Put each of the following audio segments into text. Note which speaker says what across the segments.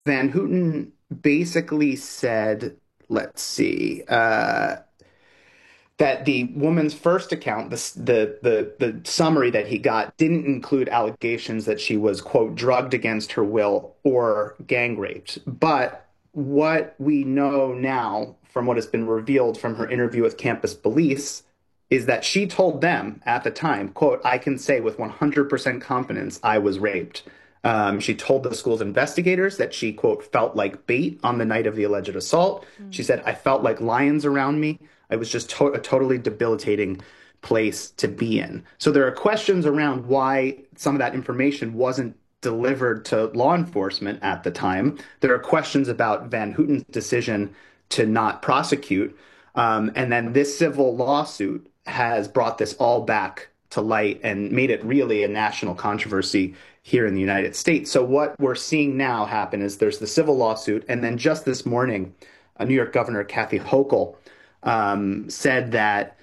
Speaker 1: Van Houten basically said, let's see, that the woman's first account, the summary that he got, didn't include allegations that she was, quote, drugged against her will or gang raped. But what we know now from what has been revealed from her interview with campus police is that she told them at the time, quote, I can say with 100% confidence I was raped. She told the school's investigators that she, quote, felt like bait on the night of the alleged assault. She said, I felt like lions around me. It was just a totally debilitating place to be in. So there are questions around why some of that information wasn't delivered to law enforcement at the time. There are questions about Van Houten's decision to not prosecute. And then this civil lawsuit has brought this all back to light and made it really a national controversy here in the United States. So what we're seeing now happen is there's the civil lawsuit, and then just this morning, New York Governor Kathy Hochul said that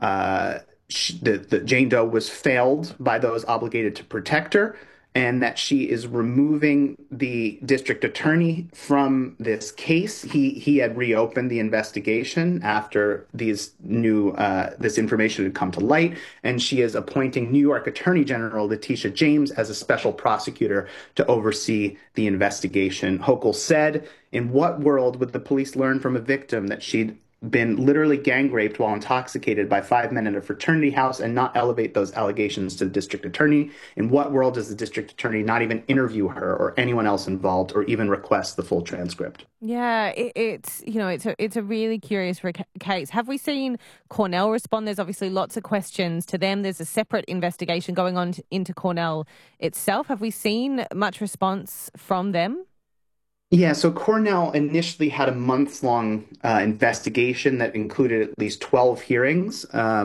Speaker 1: the Jane Doe was failed by those obligated to protect her, and that she is removing the district attorney from this case. He had reopened the investigation after this information had come to light, and she is appointing New York Attorney General Letitia James as a special prosecutor to oversee the investigation. Hochul said, "In what world would the police learn from a victim that she'd been literally gang raped while intoxicated by five men in a fraternity house and not elevate those allegations to the district attorney? In what world does the district attorney not even interview her or anyone else involved or even request the full transcript?"
Speaker 2: Yeah, it's a really curious case. Have we seen Cornell respond? There's obviously lots of questions to them. There's a separate investigation going on into Cornell itself. Have we seen much response from them?
Speaker 1: Yeah, so Cornell initially had a months-long investigation that included at least 12 hearings.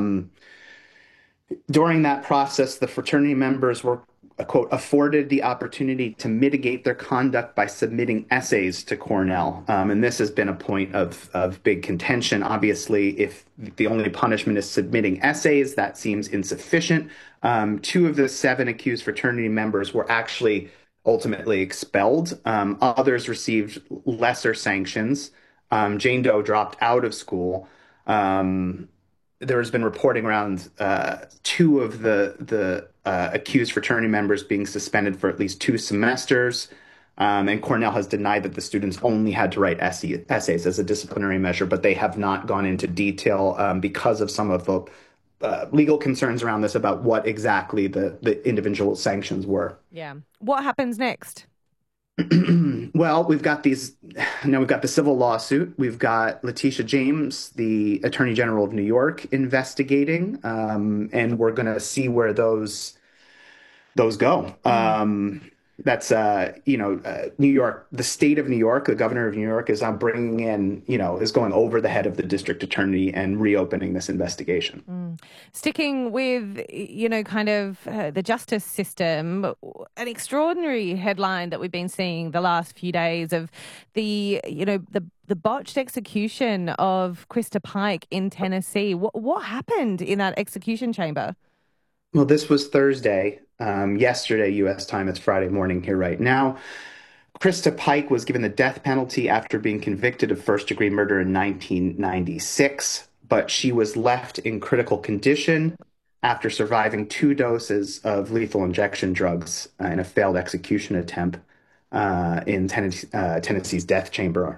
Speaker 1: During that process, the fraternity members were, quote, afforded the opportunity to mitigate their conduct by submitting essays to Cornell. And this has been a point of big contention. Obviously, if the only punishment is submitting essays, that seems insufficient. Two of the seven accused fraternity members were actually ultimately expelled. Others received lesser sanctions. Jane Doe dropped out of school. There has been reporting around two of the accused fraternity members being suspended for at least 2 semesters. And Cornell has denied that the students only had to write essays as a disciplinary measure, but they have not gone into detail because of some of the legal concerns around this about what exactly the individual sanctions were.
Speaker 2: Yeah. What happens next?
Speaker 1: Well, we've got the civil lawsuit. We've got Letitia James, the Attorney General of New York, investigating, and we're going to see where those go. That's New York, the state of New York, the governor of New York is bringing in, is going over the head of the district attorney and reopening this investigation.
Speaker 2: Sticking with, kind of the justice system, an extraordinary headline that we've been seeing the last few days of the botched execution of Krista Pike in Tennessee. What happened in that execution chamber?
Speaker 1: Well, this was Thursday. Yesterday, U.S. time, it's Friday morning here right now. Krista Pike was given the death penalty after being convicted of first-degree murder in 1996, but she was left in critical condition after surviving 2 doses of lethal injection drugs in a failed execution attempt in Tennessee's death chamber.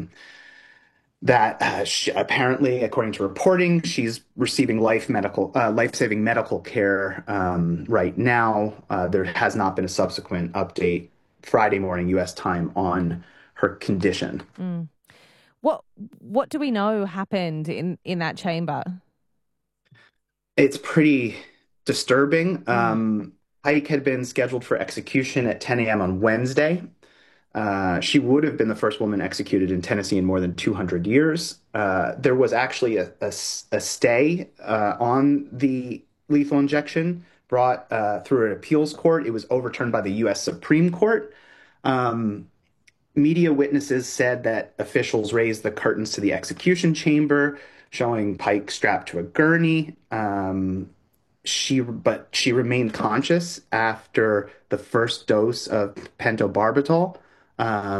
Speaker 1: That apparently, according to reporting, she's receiving life-saving medical care right now. There has not been a subsequent update Friday morning U.S. time on her condition.
Speaker 2: What do we know happened in that chamber?
Speaker 1: It's pretty disturbing.
Speaker 2: Mm.
Speaker 1: Pike had been scheduled for execution at 10 a.m. on Wednesday. She would have been the first woman executed in Tennessee in more than 200 years. There was actually a stay on the lethal injection brought through an appeals court. It was overturned by the U.S. Supreme Court. Media witnesses said that officials raised the curtains to the execution chamber, showing Pike strapped to a gurney. She remained conscious after the first dose of pentobarbital.